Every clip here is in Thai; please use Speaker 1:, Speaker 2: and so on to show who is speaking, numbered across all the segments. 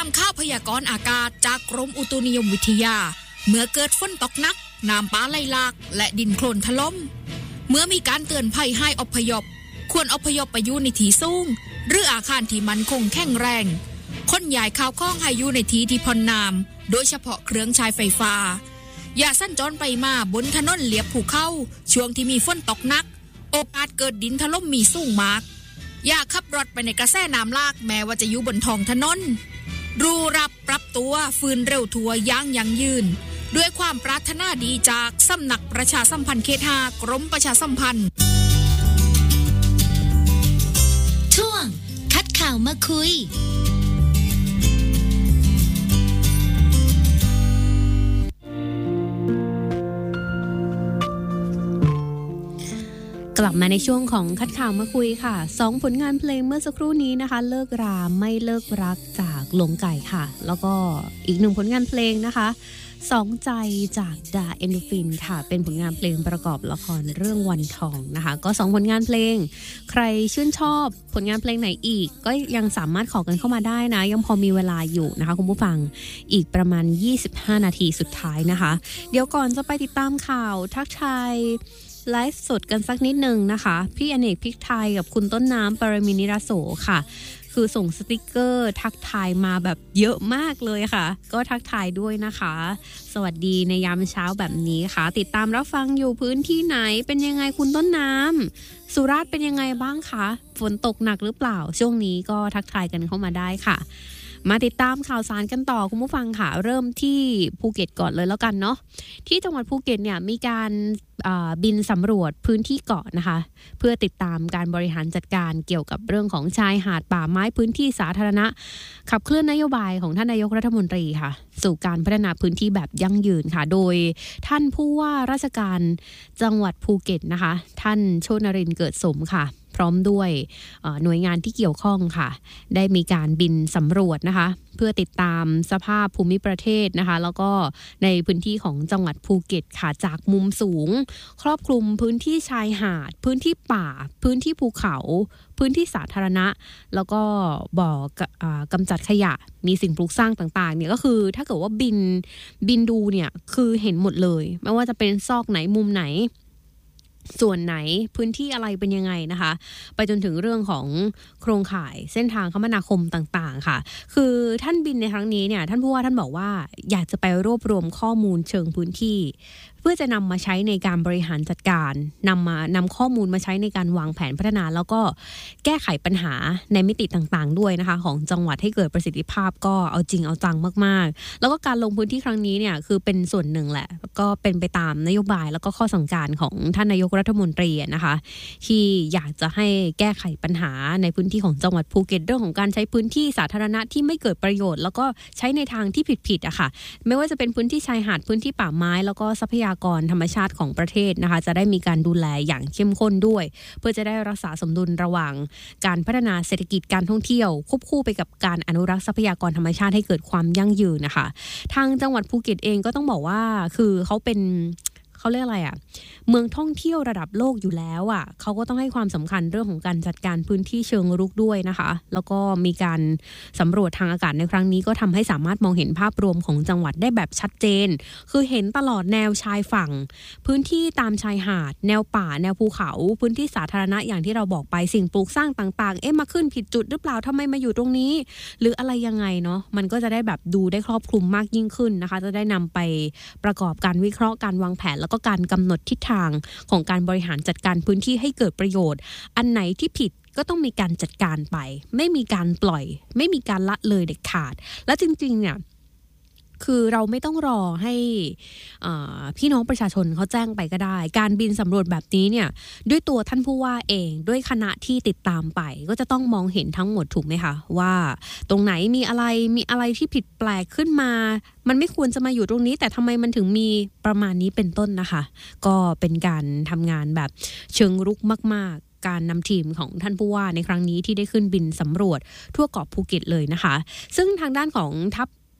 Speaker 1: ามข่าวพยากรณ์อากาศจากกรมอุตุนิยมวิทยาเมื่อเกิดฝนตกหนักน้ำป่าไหลหลากและดินโคลนถล่มเมื่อมีการเตือนภัยให้อพยพควรอพยพไปอยู่ในที่สูงหรืออาคารที่มั่นคงแข็งแรงคนย้ายข้าวของให้อยู่ในที่ที่พ้นน้ำโดยเฉพาะเครื่องใช้ไฟฟ้าอย่าสัญจรไปมาบนถนนเลียบภูเขาช่วงที่มีฝนตกหนักโอกาสเกิดดินถล่มมีสูงมากอย่าขับรถไปในกระแสน้ำหลากแม้ว่าจะอยู่บนท้องถนนรูรับปรับตัวฟื้นเร็วทัวยั่งยืนด้วยความปรารถนาดีจากสำนักประชาสัมพันธ์เขต 5 กรมประชาสัมพันธ์
Speaker 2: ช่วงคัดข่าวมาคุย
Speaker 3: กลับมาในช่วงของคัดข่าวมาคุยค่ะ2ผลงานเพลงเมื่อสักครู่นี้นะคะเลิกราไม่เลิกรักจากหลงไก่ค่ะแล้วก็อีก1ผลงานเพลงนะคะสองใจจากดาเอนโดฟินค่ะเป็นผลงานเพลงประกอบละครเรื่องวันทองนะคะก็2ผลงานเพลงใครชื่นชอบผลงานเพลงไหนอีกก็ยังสามารถขอกันเข้ามาได้นะยังพอมีเวลาอยู่นะคะคุณผู้ฟังอีกประมาณ25นาทีสุดท้ายนะคะเดี๋ยวก่อนจะไปติดตามข่าวทักทายไลฟ์สดกันสักนิดนึงนะคะพี่อเนกพริกไทยกับคุณต้นน้ำปรมินิราโสค่ะคือส่งสติกเกอร์ทักทายมาแบบเยอะมากเลยค่ะก็ทักทายด้วยนะคะสวัสดีในยามเช้าแบบนี้ค่ะติดตามรับฟังอยู่พื้นที่ไหนเป็นยังไงคุณต้นน้ำสุราษฎร์เป็นยังไงบ้างคะฝนตกหนักหรือเปล่าช่วงนี้ก็ทักทายกันเข้ามาได้ค่ะมาติดตามข่าวสารกันต่อคุณผู้ฟังค่ะเริ่มที่ภูเก็ตก่อนเลยแล้วกันเนาะที่จังหวัดภูเก็ตเนี่ยมีการบินสำรวจพื้นที่เกาะนะคะเพื่อติดตามการบริหารจัดการเกี่ยวกับเรื่องของชายหาดป่าไม้พื้นที่สาธารณะขับเคลื่อนนโยบายของท่านนายกรัฐมนตรีค่ะสู่การพัฒนาพื้นที่แบบยั่งยืนค่ะโดยท่านผู้ว่าราชการจังหวัดภูเก็ตนะคะท่านโชตินรินทร์เกิดสมค่ะพร้อมด้วยหน่วยงานที่เกี่ยวข้องค่ะได้มีการบินสำรวจนะคะเพื่อติดตามสภาพภูมิประเทศนะคะแล้วก็ในพื้นที่ของจังหวัดภูเก็ตค่ะจากมุมสูงครอบคลุมพื้นที่ชายหาดพื้นที่ป่าพื้นที่ภูเขาพื้นที่สาธารณะแล้วก็บ่อกำจัดขยะมีสิ่งปลูกสร้างต่างๆเนี่ยก็คือถ้าเกิดว่าบินดูเนี่ยคือเห็นหมดเลยไม่ว่าจะเป็นซอกไหนมุมไหนส่วนไหนพื้นที่อะไรเป็นยังไงนะคะไปจนถึงเรื่องของโครงข่ายเส้นทางคมนาคมต่างๆค่ะคือท่านบินในครั้งนี้เนี่ยท่านผู้ว่าท่านบอกว่าอยากจะไปรวบรวมข้อมูลเชิงพื้นที่เพื่อจะนำมาใช้ในการบริหารจัดการนำข้อมูลมาใช้ในการวางแผนพัฒนาแล้วก็แก้ไขปัญหาในมิติต่างๆด้วยนะคะของจังหวัดให้เกิดประสิทธิภาพก็เอาจริงเอาจังมากๆแล้วก็การลงพื้นที่ครั้งนี้เนี่ยคือเป็นส่วนหนึ่งแหละก็เป็นไปตามนโยบายแล้วก็ข้อสั่งการของท่านนายกรัฐมนตรีนะคะที่อยากจะให้แก้ไขปัญหาในพื้นที่ของจังหวัดภูเก็ตเรื่องของการใช้พื้นที่สาธารณะที่ไม่เกิดประโยชน์แล้วก็ใช้ในทางที่ผิดๆอะค่ะไม่ว่าจะเป็นพื้นที่ชายหาดพื้นที่ป่าไม้แล้วก็ทรัพยากรธรรมชาติของประเทศนะคะจะได้มีการดูแลอย่างเข้มข้นด้วยเพื่อจะได้รักษาสมดุลระหว่างการพัฒนาเศรษฐกิจการท่องเที่ยวควบคู่ไปกับการอนุรักษ์ทรัพยากรธรรมชาติให้เกิดความยั่งยืนนะคะทางจังหวัดภูเก็ตเองก็ต้องบอกว่าคือเขาเรียกอะไรอ่ะเมืองท่องเที่ยวระดับโลกอยู่แล้วอ่ะเขาก็ต้องให้ความสำคัญเรื่องของการจัดการพื้นที่เชิงรุกด้วยนะคะแล้วก็มีการสำรวจทางอากาศในครั้งนี้ก็ทำให้สามารถมองเห็นภาพรวมของจังหวัดได้แบบชัดเจนคือเห็นตลอดแนวชายฝั่งพื้นที่ตามชายหาดแนวป่าแนวภูเขาพื้นที่สาธารณะอย่างที่เราบอกไปสิ่งปลูกสร้างต่างๆมาขึ้นผิดจุดหรือเปล่าทำไมมาอยู่ตรงนี้หรืออะไรยังไงเนาะมันก็จะได้แบบดูได้ครอบคลุมมากยิ่งขึ้นนะคะจะได้นำไปประกอบการวิเคราะห์การวางแผนแล้วก็การกำหนดทิศทางของการบริหารจัดการพื้นที่ให้เกิดประโยชน์อันไหนที่ผิดก็ต้องมีการจัดการไปไม่มีการปล่อยไม่มีการละเลยเด็ดขาดและจริงๆเนี่ยคือเราไม่ต้องรอให้พี่น้องประชาชนเขาแจ้งไปก็ได้การบินสำรวจแบบนี้เนี่ยด้วยตัวท่านผู้ว่าเองด้วยคณะที่ติดตามไปก็จะต้องมองเห็นทั้งหมดถูกไหมคะว่าตรงไหนมีอะไรที่ผิดแปลกขึ้นมามันไม่ควรจะมาอยู่ตรงนี้แต่ทำไมมันถึงมีประมาณนี้เป็นต้นนะคะก็เป็นการทำงานแบบเชิงรุกมากๆการนำทีมของท่านผู้ว่าในครั้งนี้ที่ได้ขึ้นบินสำรวจทั่วเกาะภูเก็ตเลยนะคะซึ่งทางด้านของทัพ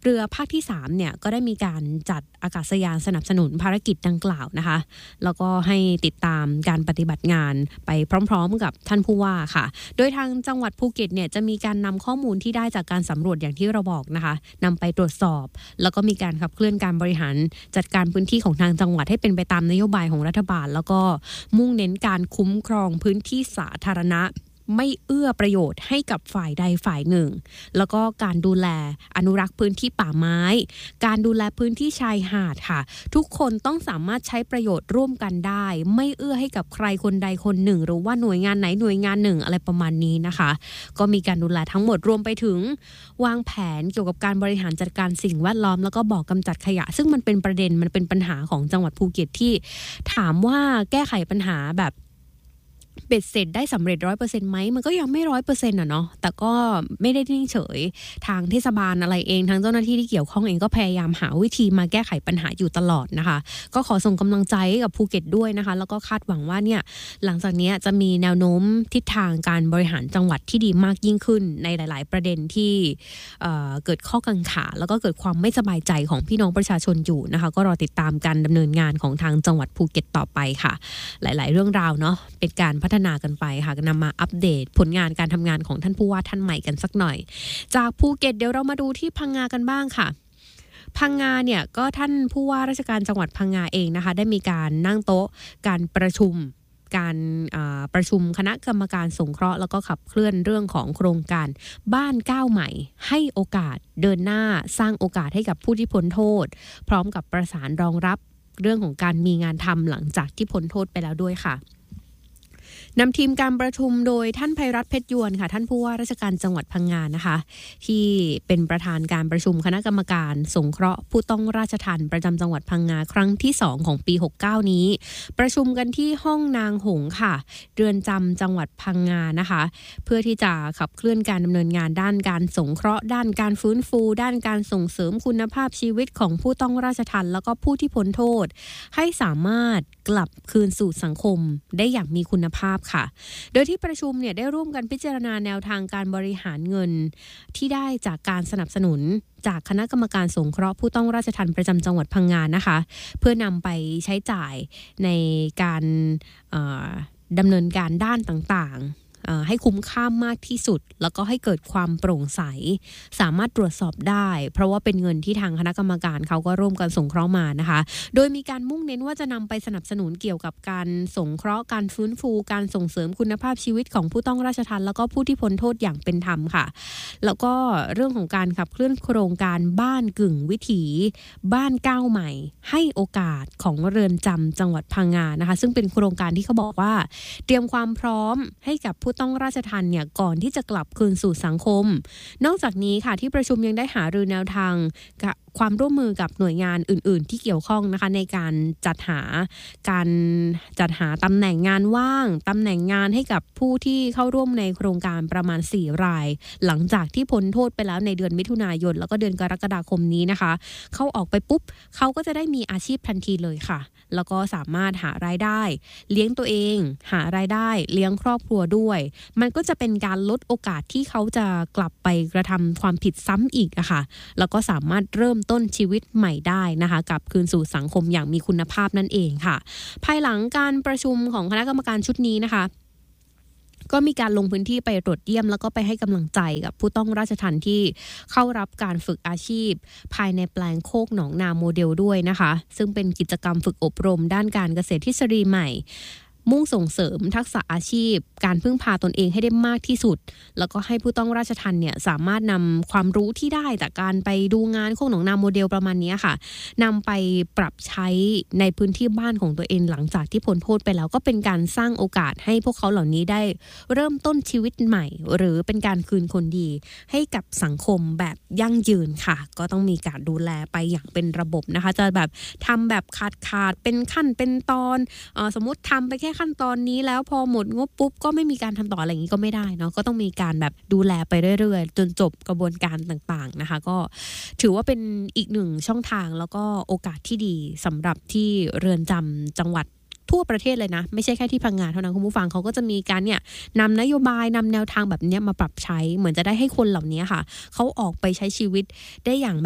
Speaker 3: เรือภาคที่3เนี่ยก็ได้มีการจัดอากาศยานสนับสนุนภารกิจดังกล่าวนะคะแล้วก็ให้ติดตามการปฏิบัติงานไปพร้อมๆกับท่านผู้ว่าค่ะโดยทางจังหวัดภูเก็ตเนี่ยจะมีการนำข้อมูลที่ได้จากการสำรวจอย่างที่เราบอกนะคะนำไปตรวจสอบแล้วก็มีการขับเคลื่อนการบริหารจัดการพื้นที่ของทางจังหวัดให้เป็นไปตามนโยบายของรัฐบาลแล้วก็มุ่งเน้นการคุ้มครองพื้นที่สาธารณะไม่เอื้อประโยชน์ให้กับฝ่ายใดฝ่ายหนึ่งแล้วก็การดูแลอนุรักษ์พื้นที่ป่าไม้การดูแลพื้นที่ชายหาดค่ะทุกคนต้องสามารถใช้ประโยชน์ร่วมกันได้ไม่เอื้อให้กับใครคนใดคนหนึ่งหรือว่าหน่วยงานไหนหน่วยงานหนึ่งอะไรประมาณนี้นะคะก็มีการดูแลทั้งหมดรวมไปถึงวางแผนเกี่ยวกับการบริหารจัดการสิ่งแวดล้อมแล้วก็บ่อกำจัดขยะซึ่งมันเป็นประเด็นมันเป็นปัญหาของจังหวัดภูเก็ตที่ถามว่าแก้ไขปัญหาแบบเบ็ดเสร็จได้สำเร็จ 100% ไหมมันก็ยังไม่ 100% อ่ะเนาะแต่ก็ไม่ได้นิ่งเฉยทางเทศบาลอะไรเองทางเจ้าหน้าที่ที่เกี่ยวข้องเองก็พยายามหาวิธีมาแก้ไขปัญหาอยู่ตลอดนะคะก็ขอส่งกำลังใจกับภูเก็ตด้วยนะคะแล้วก็คาดหวังว่าเนี่ยหลังจากนี้จะมีแนวโน้มทิศทางการบริหารจังหวัดที่ดีมากยิ่งขึ้นในหลายๆประเด็นที่เกิดข้อกังขาแล้วก็เกิดความไม่สบายใจของพี่น้องประชาชนอยู่นะคะก็รอติดตามการดำเนินงานของทางจังหวัดภูเก็ตต่อไปค่ะหลายๆเรื่องราวเนาะเป็นการพัฒนากันไปค่ะนำมาอัปเดตผลงานการทำงานของท่านผู้ว่าท่านใหม่กันสักหน่อยจากภูเก็ตเดี๋ยวเรามาดูที่พังงากันบ้างค่ะพังงาเนี่ยก็ท่านผู้ว่าราชการจังหวัดพังงาเองนะคะได้มีการนั่งโต๊ะการประชุมคณะกรรมการสงเคราะห์แล้วก็ขับเคลื่อนเรื่องของโครงการบ้านก้าวใหม่ให้โอกาสเดินหน้าสร้างโอกาสให้กับผู้ที่พ้นโทษพร้อมกับประสานรองรับเรื่องของการมีงานทำหลังจากที่พ้นโทษไปแล้วด้วยค่ะนำทีมการประชุมโดยท่านไพรัตน์เพชรยวนค่ะท่านผู้ว่าราชการจังหวัดพังงานะคะที่เป็นประธานการประชุมคณะกรรมการสงเคราะห์ผู้ต้องราชทัณฑ์ประจำจังหวัดพังงาครั้งที่2ของปี69นี้ประชุมกันที่ห้องนางหงส์ค่ะเรือนจำจังหวัดพังงานะคะเพื่อที่จะขับเคลื่อนการดำเนินงานด้านการสงเคราะห์ด้านการฟื้นฟูด้านการส่งเสริมคุณภาพชีวิตของผู้ต้องราชทัณฑ์แล้วก็ผู้ที่พ้นโทษให้สามารถกลับคืนสู่สังคมได้อย่างมีคุณภาพค่ะโดยที่ประชุมเนี่ยได้ร่วมกันพิจารณาแนวทางการบริหารเงินที่ได้จากการสนับสนุนจากคณะกรรมการสงเคราะห์ผู้ต้องราชทัณฑ์ประจำจังหวัดพังงานะคะเพื่อนำไปใช้จ่ายในการดำเนินการด้านต่างๆให้คุ้มค่ามากที่สุดแล้วก็ให้เกิดความโปร่งใสสามารถตรวจสอบได้เพราะว่าเป็นเงินที่ทางคณะกรรมการเขาก็ร่วมกันสงเคราะห์มานะคะโดยมีการมุ่งเน้นว่าจะนำไปสนับสนุนเกี่ยวกับการสงเคราะห์การฟื้นฟูการส่งเสริมคุณภาพชีวิตของผู้ต้องราชทัณฑ์แล้วก็ผู้ที่พ้นโทษอย่างเป็นธรรมค่ะแล้วก็เรื่องของการขับเคลื่อนโครงการบ้านกึ่งวิถีบ้านก้าวใหม่ให้โอกาสของเรือนจำจังหวัดพังงานะคะซึ่งเป็นโครงการที่เขาบอกว่าเตรียมความพร้อมให้กับผู้ต้องราชทัณฑ์เนี่ยก่อนที่จะกลับคืนสู่สังคมนอกจากนี้ค่ะที่ประชุมยังได้หารือแนวทางความร่วมมือกับหน่วยงานอื่นๆที่เกี่ยวข้องนะคะในการจัดหาตำแหน่งงานว่างตำแหน่งงานให้กับผู้ที่เข้าร่วมในโครงการประมาณ4รายหลังจากที่พ้นโทษไปแล้วในเดือนมิถุนายนแล้วก็เดือนกรกฎาคมนี้นะคะเข้าออกไปปุ๊บเขาก็จะได้มีอาชีพทันทีเลยค่ะแล้วก็สามารถหารายได้เลี้ยงตัวเองหารายได้เลี้ยงครอบครัวด้วยมันก็จะเป็นการลดโอกาสที่เขาจะกลับไปกระทำความผิดซ้ำอีกอะค่ะแล้วก็สามารถเริ่มต้นชีวิตใหม่ได้นะคะกลับคืนสู่สังคมอย่างมีคุณภาพนั่นเองค่ะภายหลังการประชุมของคณะกรรมการชุดนี้นะคะก็มีการลงพื้นที่ไปตรวจเยี่ยมแล้วก็ไปให้กำลังใจกับผู้ต้องราชทัณฑ์ที่เข้ารับการฝึกอาชีพภายในแปลงโคกหนองนาโมเดลด้วยนะคะซึ่งเป็นกิจกรรมฝึกอบรมด้านการเกษตรทฤษฎีใหม่มุ่งส่งเสริมทักษะอาชีพการพึ่งพาตนเองให้ได้มากที่สุดแล้วก็ให้ผู้ต้องราชทัณฑ์เนี่ยสามารถนำความรู้ที่ได้จากการไปดูงานโคกหนองนาโมเดลประมาณนี้ค่ะนำไปปรับใช้ในพื้นที่บ้านของตัวเองหลังจากที่พ้นโทษไปแล้วก็เป็นการสร้างโอกาสให้พวกเขาเหล่านี้ได้เริ่มต้นชีวิตใหม่หรือเป็นการคืนคนดีให้กับสังคมแบบยั่งยืนค่ะก็ต้องมีการดูแลไปอย่างเป็นระบบนะคะจะแบบทำแบบขาดเป็นขั้นเป็นตอนสมมติทำไปแค่ขั้นตอนนี้แล้วพอหมดงบปุ๊บก็ไม่มีการทำต่ออะไรอย่างนี้ก็ไม่ได้เนาะก็ต้องมีการแบบดูแลไปเรื่อยๆจนจบกระบวนการต่างๆนะคะก็ถือว่าเป็นอีกหนึ่งช่องทางแล้วก็โอกาสที่ดีสำหรับที่เรือนจำจังหวัดทั่วประเทศเลยนะไม่ใช่แค่ที่พังงาเท่านั้นคุณผู้ฟังเขาก็จะมีการเนี่ยนำนโยบายนำแนวทางแบบนี้มาปรับใช้เหมือนจะได้ให้คนเหล่านี้ค่ะเขาออกไปใช้ชีวิตได้อย่างแบบ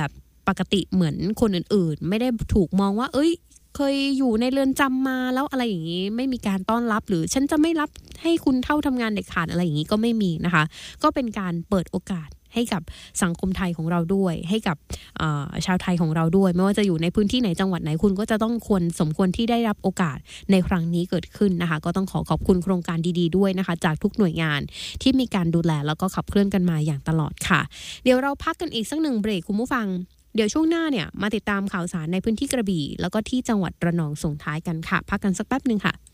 Speaker 3: ปกติเหมือนคนอื่นๆไม่ได้ถูกมองว่าเคยอยู่ในเรือนจำมาแล้วอะไรอย่างนี้ไม่มีการต้อนรับหรือฉันจะไม่รับให้คุณเข้าทำงานเด็ดขาดอะไรอย่างนี้ก็ไม่มีนะคะก็เป็นการเปิดโอกาสให้กับสังคมไทยของเราด้วยให้กับชาวไทยของเราด้วยไม่ว่าจะอยู่ในพื้นที่ไหนจังหวัดไหนคุณก็จะต้องสมควรที่ได้รับโอกาสในครั้งนี้เกิดขึ้นนะคะก็ต้องขอบคุณโครงการดีๆด้วยนะคะจากทุกหน่วยงานที่มีการดูแลแล้วก็ขับเคลื่อนกันมาอย่างตลอดค่ะเดี๋ยวเราพักกันอีกสัก1เบรกคุณผู้ฟังเดี๋ยวช่วงหน้าเนี่ยมาติดตามข่าวสารในพื้นที่กระบี่แล้วก็ที่จังหวัดระนองส่งท้ายกันค่ะพักกันสักแป๊บนึงค่ะ